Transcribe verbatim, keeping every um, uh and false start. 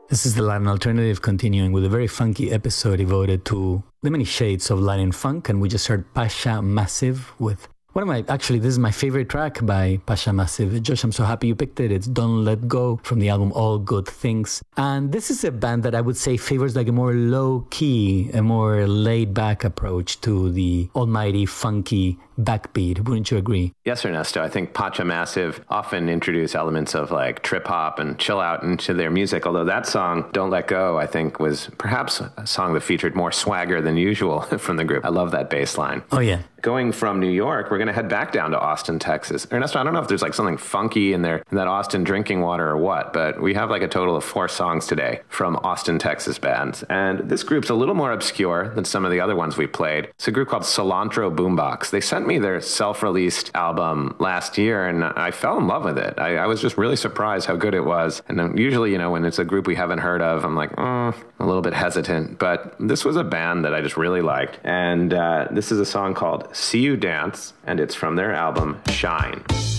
This is the Latin Alternative, continuing with a very funky episode devoted to the many shades of Latin funk. And we just heard Pasha Massive with one of my, actually, this is my favorite track by Pasha Massive. Josh, I'm so happy you picked it. It's Don't Let Go from the album All Good Things. And this is a band that I would say favors like a more low-key, a more laid-back approach to the almighty, funky backbeat. Wouldn't you agree? Yes, Ernesto. I think Pacha Massive often introduce elements of like trip hop and chill out into their music, although that song, Don't Let Go, I think was perhaps a song that featured more swagger than usual from the group. I love that bass line. Oh, yeah. Going from New York, we're going to head back down to Austin, Texas. Ernesto, I don't know if there's like something funky in there in that Austin drinking water or what, but we have like a total of four songs today from Austin, Texas bands. And this group's a little more obscure than some of the other ones we played. It's a group called Cilantro Boombox. They sent me their self-released album last year, and I fell in love with it. I, I was just really surprised how good it was. And usually, you know, when it's a group we haven't heard of, I'm like, mm, a little bit hesitant. But this was a band that I just really liked. And uh, this is a song called See You Dance, and it's from their album Shine.